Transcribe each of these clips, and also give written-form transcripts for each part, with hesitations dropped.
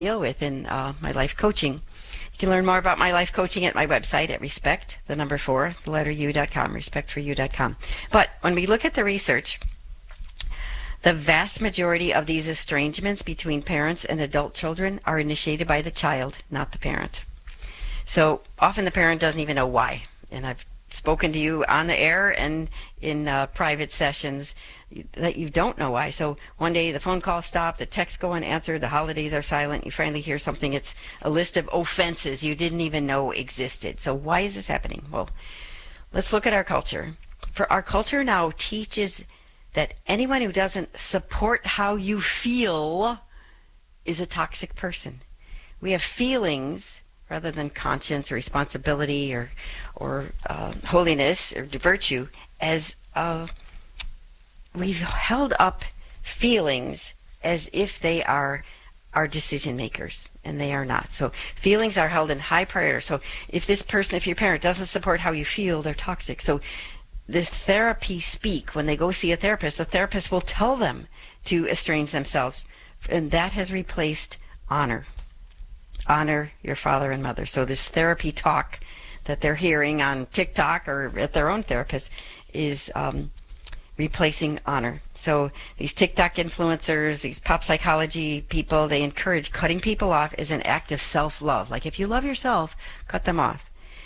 deal with in my life coaching. You can learn more about my life coaching at my website at respect4u.com, respect4u.com. But when we look at the research, the vast majority of these estrangements between parents and adult children are initiated by the child, not the parent. So often the parent doesn't even know why. And I've spoken to you on the air and in private sessions that you don't know why. So one day the phone call stopped, the texts go unanswered, the holidays are silent, you finally hear something. It's a list of offenses you didn't even know existed. So why is this happening? Well, let's look at our culture. For our culture now teaches that anyone who doesn't support how you feel is a toxic person. We have feelings rather than conscience or responsibility or holiness or virtue, as we've held up feelings as if they are our decision makers, and they are not. So feelings are held in high priority. So if your parent doesn't support how you feel, they're toxic. So the therapy speak, when they go see a therapist, the therapist will tell them to estrange themselves, and that has replaced honor. Honor your father and mother. So this therapy talk that they're hearing on TikTok or at their own therapist is replacing honor. So these TikTok influencers, these pop psychology people, they encourage cutting people off as an act of self-love. Like if you love yourself, cut them off.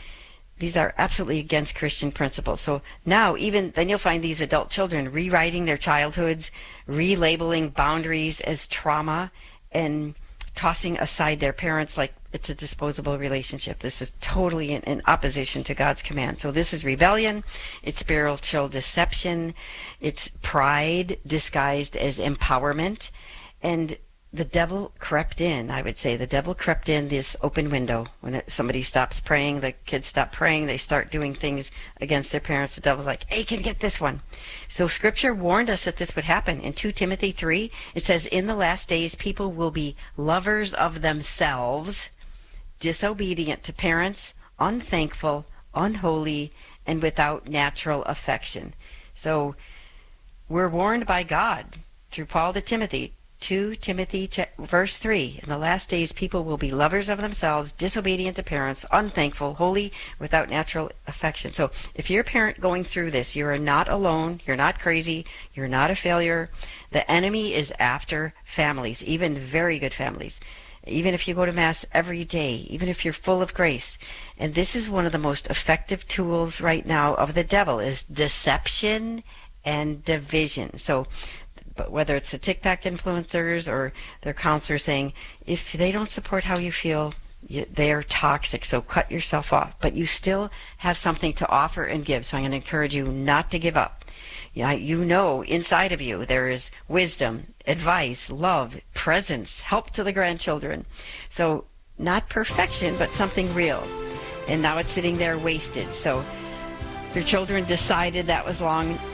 These are absolutely against Christian principles. So now then you'll find these adult children rewriting their childhoods, relabeling boundaries as trauma, and tossing aside their parents like it's a disposable relationship. This is totally in opposition to God's command. So this is rebellion, it's spiritual deception, it's pride disguised as empowerment, and the devil crept in, I would say. The devil crept in this open window. When somebody stops praying, the kids stop praying, they start doing things against their parents. The devil's like, hey, can you get this one? So Scripture warned us that this would happen. In 2 Timothy 3, it says, in the last days, people will be lovers of themselves, disobedient to parents, unthankful, unholy, and without natural affection. So we're warned by God through Paul to Timothy, 2 Timothy verse 3, in the last days people will be lovers of themselves, disobedient to parents, unthankful, holy, without natural affection. So if you're a parent going through this, you are not alone, you're not crazy, you're not a failure. The enemy is after families, even very good families. Even if you go to Mass every day, even if you're full of grace. And this is one of the most effective tools right now of the devil, is deception and division. So but whether it's the TikTok influencers or their counselors saying, if they don't support how you feel, they're toxic, so cut yourself off. But you still have something to offer and give, so I'm going to encourage you not to give up. You know inside of you there is wisdom, advice, love, presence, help to the grandchildren. So not perfection, but something real. And now it's sitting there wasted. So your children decided that was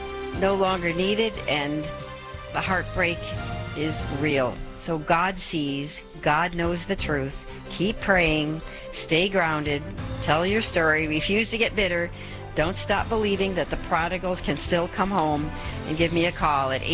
no longer needed, and the heartbreak is real. So God sees, God knows the truth. Keep praying, stay grounded, tell your story, refuse to get bitter. Don't stop believing that the prodigals can still come home, and give me a call at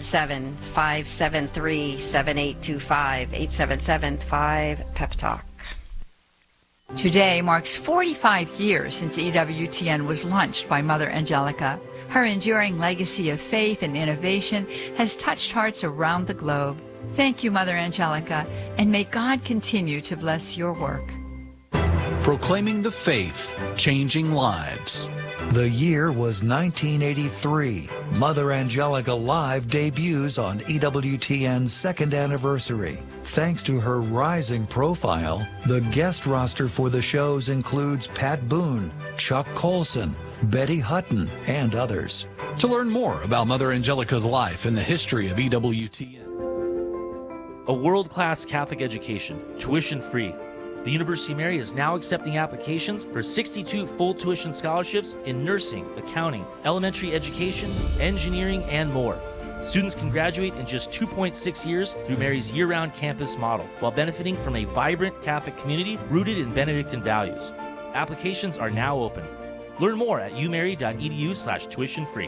877-573-7825, 877-5-PEP-TALK. Today marks 45 years since EWTN was launched by Mother Angelica. Her enduring legacy of faith and innovation has touched hearts around the globe. Thank you, Mother Angelica, and may God continue to bless your work. Proclaiming the faith, changing lives. The year was 1983. Mother Angelica Live debuts on EWTN's second anniversary. Thanks to her rising profile, the guest roster for the shows includes Pat Boone, Chuck Colson, Betty Hutton, and others. To learn more about Mother Angelica's life and the history of EWTN. A world-class Catholic education, tuition-free. The University of Mary is now accepting applications for 62 full tuition scholarships in nursing, accounting, elementary education, engineering, and more. Students can graduate in just 2.6 years through Mary's year-round campus model, while benefiting from a vibrant Catholic community rooted in Benedictine values. Applications are now open. Learn more at umary.edu/tuition-free.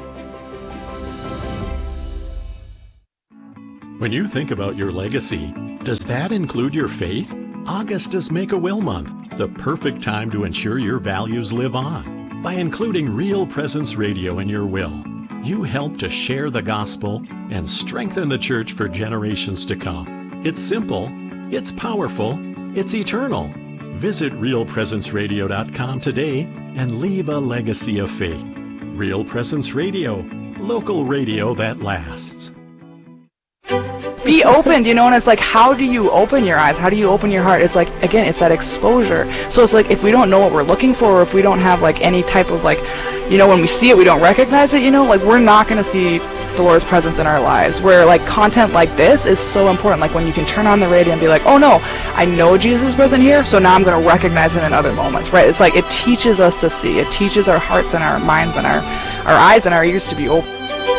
When you think about your legacy, Does that include your faith? August is Make-A-Will Month, the perfect time to ensure your values live on. By including Real Presence Radio in your will, you help to share the gospel and strengthen the church for generations to come. It's simple, it's powerful, it's eternal. Visit realpresenceradio.com today and leave a legacy of faith. Real Presence Radio, local radio that lasts. Be open, and it's like, how do you open your eyes? How do you open your heart? It's like, again, it's that exposure. So it's like, if we don't know what we're looking for, or if we don't have like any type of like, when we see it, we don't recognize it, like we're not going to see the Lord's presence in our lives. Where like content like this is so important. Like when you can turn on the radio and be like, oh no, I know Jesus is present here, so now I'm going to recognize him in other moments, right? It's like, it teaches us to see. It teaches our hearts and our minds and our eyes and our ears to be open.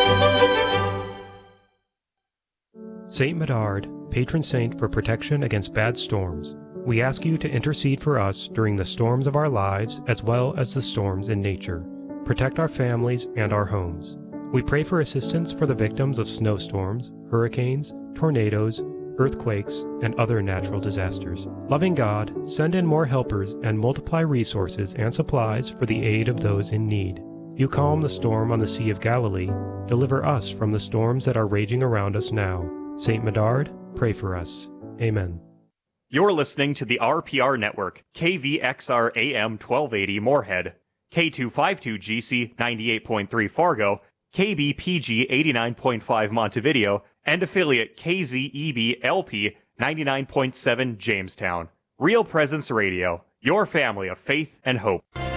Saint Medard, patron saint for protection against bad storms, we ask you to intercede for us during the storms of our lives as well as the storms in nature. Protect our families and our homes. We pray for assistance for the victims of snowstorms, hurricanes, tornadoes, earthquakes, and other natural disasters. Loving God, send in more helpers and multiply resources and supplies for the aid of those in need. You calm the storm on the Sea of Galilee. Deliver us from the storms that are raging around us now. Saint Medard, pray for us. Amen. You're listening to the RPR Network, KVXR AM 1280 Moorhead, K252GC 98.3 Fargo, KBPG 89.5 Montevideo, and affiliate KZEB LP 99.7 Jamestown. Real Presence Radio, your family of faith and hope.